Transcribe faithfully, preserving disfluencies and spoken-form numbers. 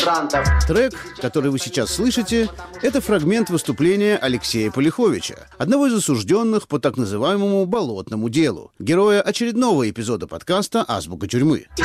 мигрантов. Трек, который вы сейчас слышите, это фрагмент выступления Алексея Полиховича, одного из осужденных по так называемому «болотному делу», героя очередного эпизода подкаста «Азбука тюрьмы». И